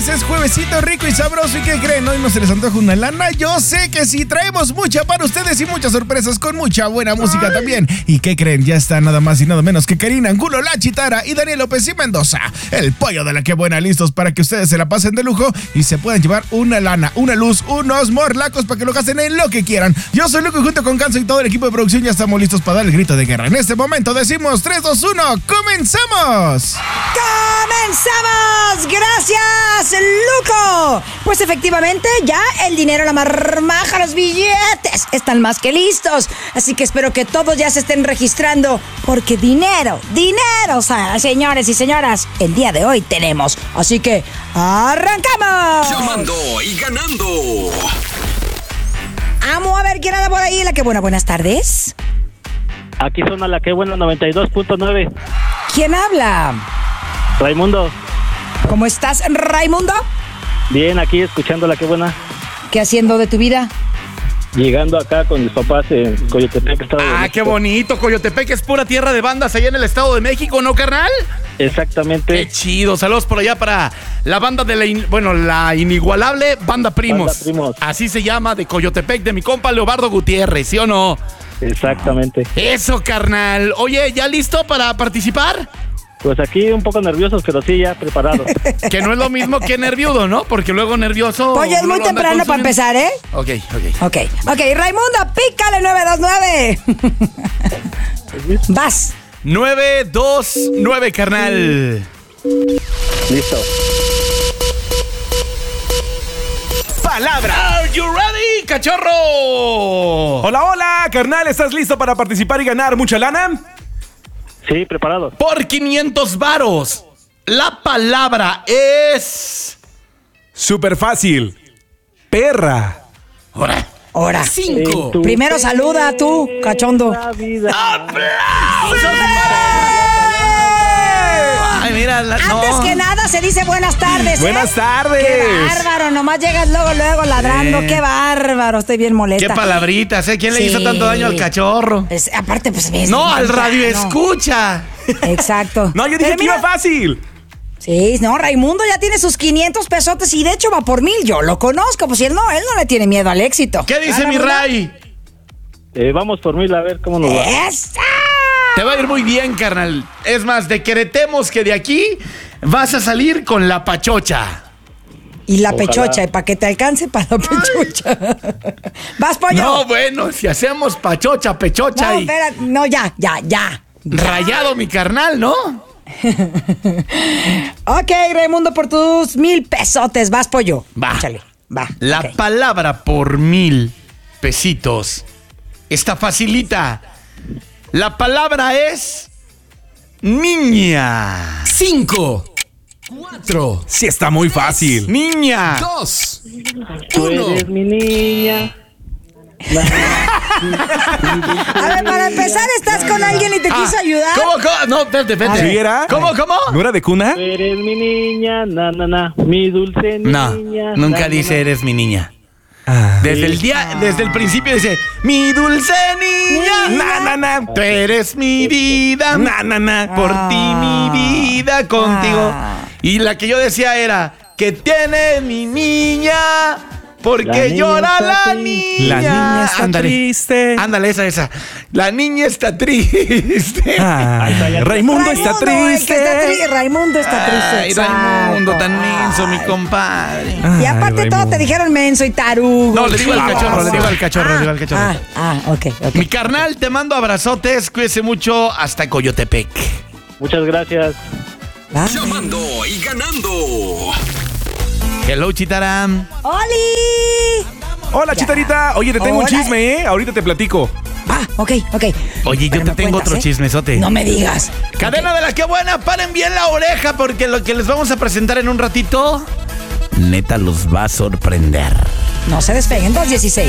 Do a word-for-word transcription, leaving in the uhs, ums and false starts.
es juevesito rico y sabroso. ¿Y qué creen? Hoy no se les antoja una lana. Yo sé que sí, traemos mucha para ustedes y muchas sorpresas con mucha buena música Ay. también. ¿Y qué creen? Ya está nada más y nada menos que Karina Angulo, La Chitara y Daniel López y Mendoza, el pollo de la que buena, listos para que ustedes se la pasen de lujo y se puedan llevar una lana, una luz, unos morlacos para que lo gasten en lo que quieran. Yo soy Luco y junto con Canso y todo el equipo de producción ya estamos listos para dar el grito de guerra. En este momento decimos tres, dos, uno, ¡comenzamos! ¡Comenzamos! ¡Gracias, Luco! Pues efectivamente ya el dinero, la marmaja, los billetes están más que listos. Así que espero que todos ya se estén registrando porque dinero, dinero, o sea, señores y señoras, el día de hoy tenemos. Así que ¡arrancamos! Llamando y ganando. Vamos a ver quién anda por ahí. La que buena, buenas tardes. Aquí suena la que buena noventa y dos punto nueve. ¿Quién habla? Raimundo. ¿Cómo estás, Raimundo? Bien, aquí escuchando la que buena. ¿Qué haciendo de tu vida? Llegando acá con mis papás en Coyotepec, Estado de Ah, México. qué bonito. Coyotepec es pura tierra de bandas allá en el Estado de México, ¿no, carnal? Exactamente. Qué chido. Saludos por allá para la banda de la, in, bueno, la inigualable Banda Primos. Banda Primos. Así se llama, de Coyotepec, de mi compa Leobardo Gutiérrez, ¿sí o no? Exactamente. Eso, carnal. Oye, ¿ya listo para participar? Pues aquí un poco nerviosos, pero sí, ya preparados. Que no es lo mismo que nerviudo, ¿no? Porque luego nervioso... Oye, es uno muy lo anda temprano para consumiendo. empezar, ¿eh? Ok, ok. Ok, ok. Raimundo, pícale nueve dos nueve. Vas. nueve dos nueve, carnal. Listo. Palabra. Are you ready, cachorro? Hola, hola, carnal, ¿estás listo para participar y ganar mucha lana? Sí, preparados. Por quinientos varos. La palabra es... Súper fácil. Perra. Ahora. Ahora. Cinco. En tu Primero saluda a tú, cachondo. la vida. ¡Aplausos! Ay, mira, la, no. Antes que nada se dice buenas tardes, ¿eh? Buenas tardes. Qué bárbaro, nomás llegas luego, luego ladrando. Eh. Qué bárbaro, estoy bien molesta. Qué palabritas, ¿eh? ¿Quién le Sí. hizo tanto daño al cachorro? Es- aparte, pues ves. No, al radio no. escucha. Exacto. No, yo dije Pero que iba mira, fácil. Sí, no, Raimundo ya tiene sus quinientos pesotes y de hecho va por mil. Yo lo conozco, pues si él no, él no le tiene miedo al éxito. ¿Qué dice ¿Ah, mi Raimundo? Ray? Eh, vamos por mil a ver cómo nos va. ¡Esa! Te va a ir muy bien, carnal. Es más, decretemos que de aquí vas a salir con la pachocha. Y la Ojalá. pechocha, y para que te alcance para la pechocha. ¿Vas, pollo? No, bueno, si hacemos pachocha, pechocha No, y espera, no, ya, ya, ya. rayado mi carnal, ¿no? Ok, Raimundo, por tus mil pesotes. Vas, pollo. Va. Échale, va. La ok. palabra por mil pesitos está facilita. La palabra es niña. Cinco, cuatro, Sí, está muy fácil. Niña. dos, Tú uno. eres mi niña. A ver, para empezar, ¿estás con alguien y te quiso ayudar? ¿Cómo, cómo? No, espérate, espérate. ¿Sí era? ¿Cómo, cómo? ¿No era de cuna? Tú eres mi niña, na, na, na. Mi dulce No, niña. nunca na, na, dice na. eres mi niña. Ah. Desde el día, desde el principio dice, mi dulce niña. Na, na, na. Tú eres mi vida. Na, na, na. Por Ah. ti mi vida contigo. Ah. Y la que yo decía era, que tiene mi niña, porque La niña llora está la triste. niña. La niña está Ándale. triste. Ándale, esa, esa. La niña está triste. Ah, Ahí está, ya. Raimundo está Raimundo, el que triste. está tri- Raimundo está triste. Ay, Raimundo, tan exacto. menso, mi compadre. Y aparte Ay, todo Raimundo. te dijeron menso y tarugo. No, le digo al cachorro, le digo al cachorro, le digo al cachorro. Ah, ah, ok, ok. Mi carnal, te mando abrazotes, cuídese mucho, hasta Coyotepec. Muchas gracias. Va. Llamando y ganando. Hello, Chitaram. ¡Oli! Hola, Chitarita. Oye, te tengo un Hola. chisme, ¿eh? Ahorita te platico. Va, ok, ok. Oye, yo Pero te me tengo cuentas, otro ¿eh? chismesote. No me digas. Cadena de la que buena, paren bien la oreja porque lo que les vamos a presentar en un ratito, neta los va a sorprender. No se despeguen, dos dieciséis.